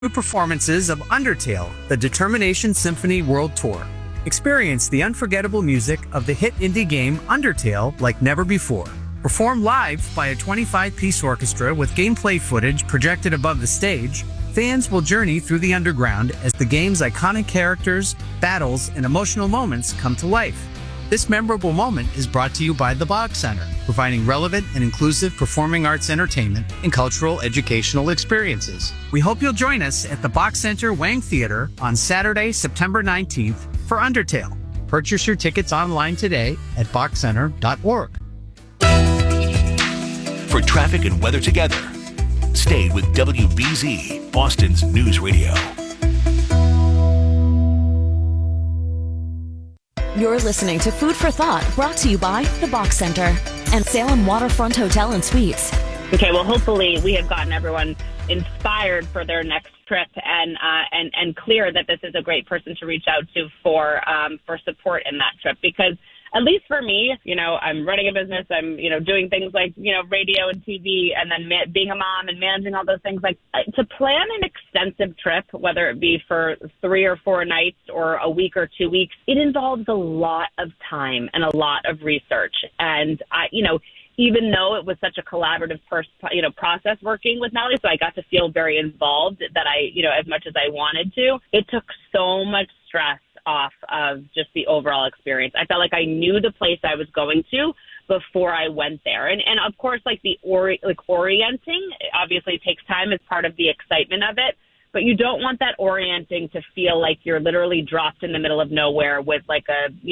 New performances of Undertale, the Determination Symphony World Tour. Experience the unforgettable music of the hit indie game Undertale like never before. Performed live by a 25-piece orchestra with gameplay footage projected above the stage, fans will journey through the underground as the game's iconic characters, battles, and emotional moments come to life. This memorable moment is brought to you by the Bach Center, providing relevant and inclusive performing arts entertainment and cultural educational experiences. We hope you'll join us at the Bach Center Wang Theater on Saturday, September 19th for Undertale. Purchase your tickets online today at bachcenter.org. For traffic and weather together, stay with WBZ, Boston's News Radio. You're listening to Food for Thought, brought to you by the Bach Center and Salem Waterfront Hotel and Suites. Okay, well, hopefully we have gotten everyone inspired for their next trip and clear that this is a great person to reach out to for support in that trip. Because at least for me, I'm running a business. I'm, doing things like, radio and TV, and then being a mom and managing all those things. Like, to plan an extensive trip, whether it be for 3 or 4 nights or a week or 2 weeks, it involves a lot of time and a lot of research. And even though it was such a collaborative process working with Natalie, so I got to feel very involved that as much as I wanted to, it took so much stress off of just the overall experience. I felt like I knew the place I was going to before I went there. And of course, orienting obviously takes time as part of the excitement of it. But you don't want that orienting to feel like you're literally dropped in the middle of nowhere with what's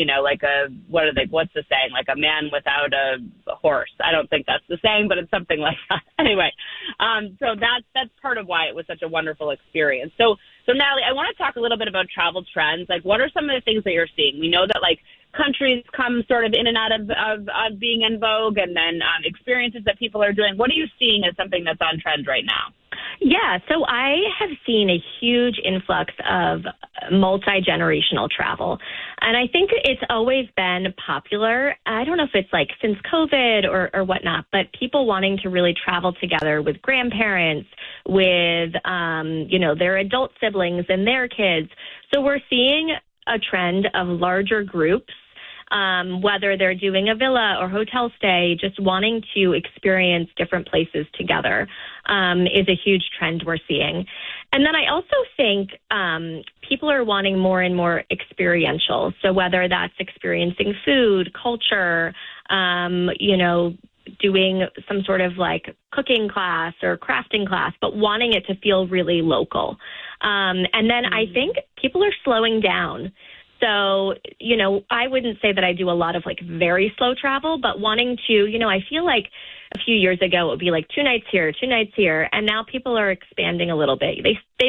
the saying? Like a man without a horse. I don't think that's the saying, but it's something like that. Anyway, so that's part of why it was such a wonderful experience. So Natalie, I want to talk a little bit about travel trends. Like, what are some of the things that you're seeing? We know that countries come sort of in and out of being in vogue, and then experiences that people are doing. What are you seeing as something that's on trend right now? Yeah, so I have seen a huge influx of multi-generational travel. And I think it's always been popular. I don't know if it's since COVID or whatnot, but people wanting to really travel together with grandparents, with, their adult siblings and their kids. So we're seeing a trend of larger groups, whether they're doing a villa or hotel stay, just wanting to experience different places together is a huge trend we're seeing. And then I also think people are wanting more and more experiential. So whether that's experiencing food, culture, doing some sort of cooking class or crafting class, but wanting it to feel really local. And then I think people are slowing down. So, I wouldn't say that I do a lot of very slow travel, but wanting to, I feel like a few years ago it would be 2 nights here, 2 nights here. And now people are expanding a little bit. They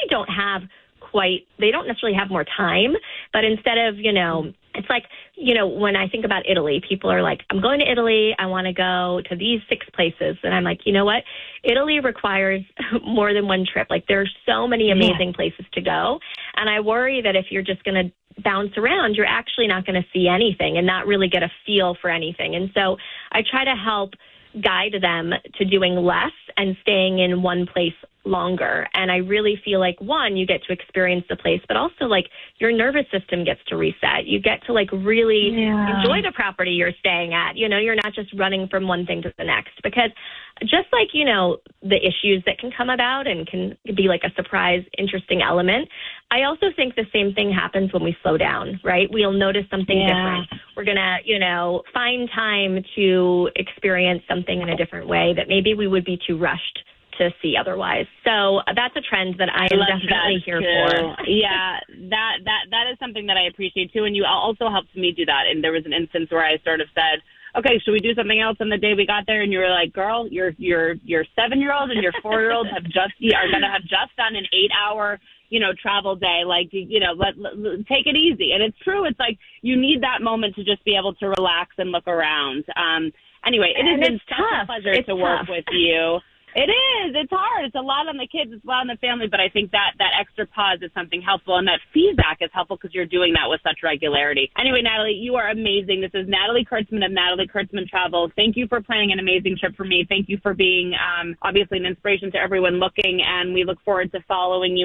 don't necessarily have more time, but instead of, it's when I think about Italy, people are I'm going to Italy. I want to go to these 6 places. And I'm you know what? Italy requires more than one trip. There are so many amazing places to go. And I worry that if you're just going to bounce around, you're actually not going to see anything and not really get a feel for anything. And so I try to help guide them to doing less and staying in one place longer. And I really feel one, you get to experience the place, but also your nervous system gets to reset. You get to really enjoy the property you're staying at. You're not just running from one thing to the next, because just the issues that can come about and can be a surprise, interesting element. I also think the same thing happens when we slow down, right? We'll notice something different. We're going to, find time to experience something in a different way that maybe we would be too rushed to see otherwise. So that's a trend that I am definitely here for. Yeah, that is something that I appreciate too. And you also helped me do that. And there was an instance where I sort of said, okay, should we do something else on the day we got there? And you were like, girl, your 7-year-old and your 4-year-old are going to have just done an 8-hour, travel day. Take it easy. And it's true. It's you need that moment to just be able to relax and look around. Anyway, it has been such a pleasure to work with you. It is. It's hard. It's a lot on the kids. It's a lot on the family. But I think that extra pause is something helpful, and that feedback is helpful because you're doing that with such regularity. Anyway, Natalie, you are amazing. This is Natalie Kurtzman of Natalie Kurtzman Travel. Thank you for planning an amazing trip for me. Thank you for being obviously an inspiration to everyone looking, and we look forward to following you